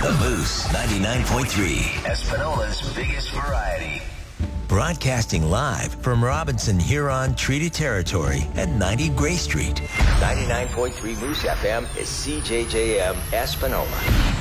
The Moose 99.3. Espanola's biggest variety. Broadcasting live from Robinson Huron Treaty Territory at 90 Gray Street. 99.3 Moose FM is CJJM Espanola.